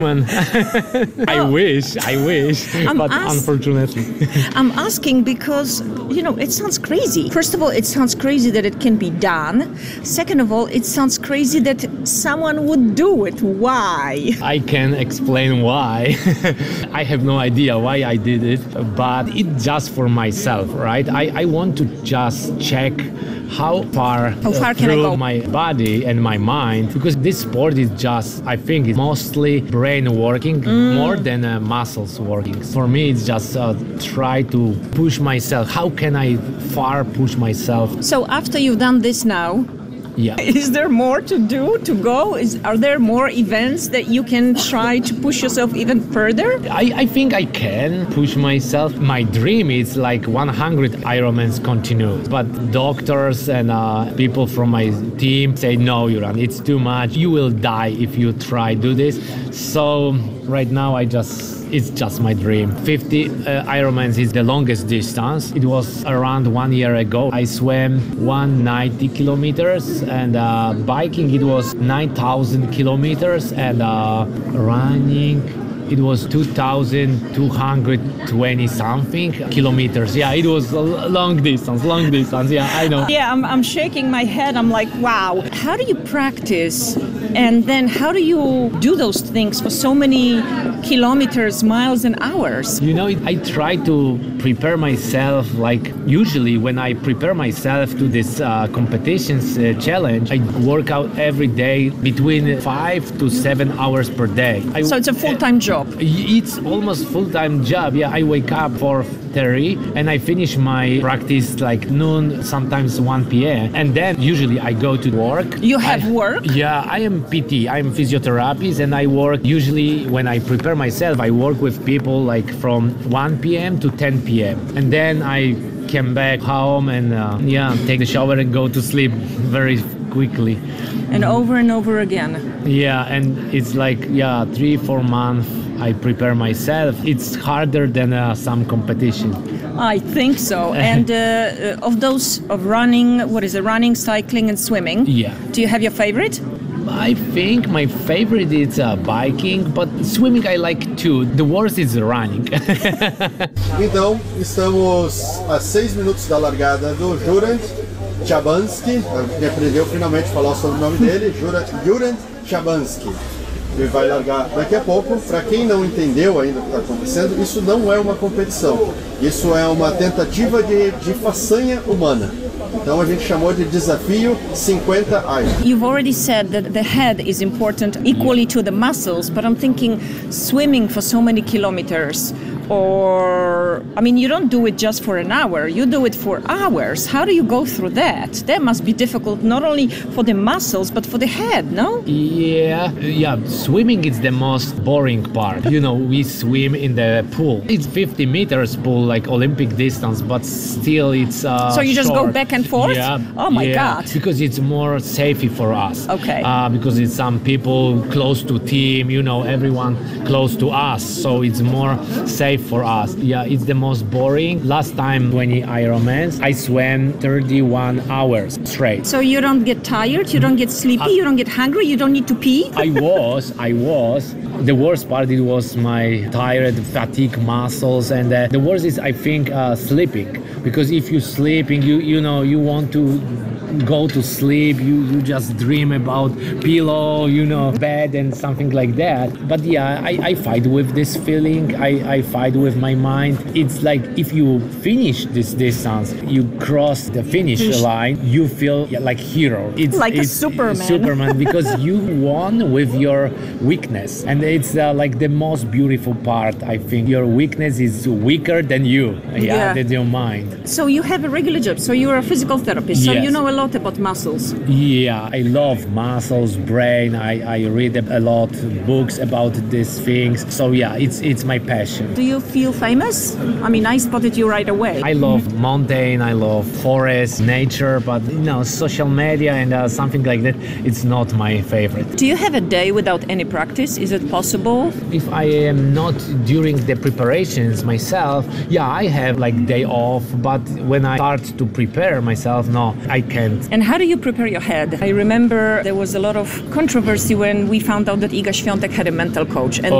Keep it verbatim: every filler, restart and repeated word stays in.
Man, I wish, I wish, I'm but ask- unfortunately. I'm asking because, you know, it sounds crazy. First of all, it sounds crazy that it can be done. Second of all, it sounds crazy that someone would do it. Why? I can explain why. I have no idea why I did it, but it's just for myself, right? I, I want to just check how far, How far uh, can I through go? my body and my mind, because this sport is just, I think, it's mostly brain working Mm. more than uh, muscles working. For me, it's just uh, try to push myself. How can I far push myself? So after you've done this now, Yeah. is there more to do, to go? Is, are there more events that you can try to push yourself even further? I, I think I can push myself. My dream is like one hundred Ironmans continuous. But doctors and uh, people from my team say, no, Juran, it's too much. You will die if you try do this. So right now I just, it's just my dream. fifty uh, Ironmans is the longest distance. It was around one year ago. I swam one hundred ninety kilometers, and uh, biking it was nine thousand kilometers, and uh, running it was two thousand two hundred twenty something kilometers. Yeah, it was a long distance, long distance. Yeah, I know. Yeah, I'm, I'm shaking my head. I'm like, wow. How do you practice? And then how do you do those things for so many kilometers, miles, and hours? You know, I try to prepare myself, like usually when I prepare myself to this uh, competitions uh, challenge, I work out every day between five to seven hours per day. I, So it's a full-time job. It's almost full-time job. Yeah, I wake up for thirty and I finish my practice like noon, sometimes one p.m. And then usually I go to work. You have I, work? Yeah, I am P T. I'm physiotherapist, and I work usually when I prepare myself, I work with people like from one p.m. to ten p.m. And then I come back home and uh, yeah, take the shower and go to sleep very quickly. And over and over again. Yeah, and it's like, yeah, three, four months I prepare myself. It's harder than uh, some competition. I think so. And uh, of those of running, what is it, running, cycling, and swimming? Yeah. Do you have your favorite? I think my favorite is uh, biking, but swimming I like too. The worst is running. Então, estamos a seis minutos da largada do Juran Chabanski. Ele aprendeu finalmente a falar o sobrenome dele, Juran Chabanski. Ele vai largar daqui a pouco. Para quem não entendeu ainda o que está acontecendo, isso não é uma competição. Isso é uma tentativa de, de façanha humana. Então a gente chamou de desafio cinquenta Iron. You've already said that the head is important equally to the muscles, but I'm thinking swimming for so many kilometers, or, I mean, you don't do it just for an hour, you do it for hours. How do you go through that? That must be difficult not only for the muscles, but for the head, no? Yeah, yeah, swimming is the most boring part. You know, we swim in the pool. It's fifty meters pool, like Olympic distance, but still it's uh, So you just short. go back and forth? Yeah. Oh my yeah, God. Because it's more safe for us. Okay. Uh, because it's some people close to team, you know, everyone close to us, so it's more safe for us. Yeah, it's the most boring. Last time twenty Ironmans, I swam thirty-one hours straight. So you don't get tired, you don't get sleepy, you don't get hungry, you don't need to pee? I was, I was. The worst part, it was my tired, fatigue muscles, and uh, the worst is, I think, uh, sleeping. Because if you're sleeping, you you know, you want to go to sleep, you, you just dream about pillow, you know, bed and something like that. But yeah, I, I fight with this feeling, I, I fight with my mind. It's like if you finish this distance, you cross the finish line, you feel yeah, like hero. It's Like a it's, Superman. Superman, because you won with your weakness. And it's uh, like the most beautiful part, I think. Your weakness is weaker than you, yeah, Yeah. than your mind. So you have a regular job, so you're a physical therapist, so Yes. you know a lot about muscles. Yeah, I love muscles, brain. I, I read a lot books about these things. So yeah, it's it's my passion. Do you feel famous? I mean, I spotted you right away. I love mountain, I love forest, nature, but you know, social media and uh, something like that, it's not my favorite. Do you have a day without any practice? Is it possible? If I am not during the preparations myself, yeah, I have like day off, but when I start to prepare myself, no, I can And And how do you prepare your head? I remember there was a lot of controversy when we found out that Iga Świątek had a mental coach. And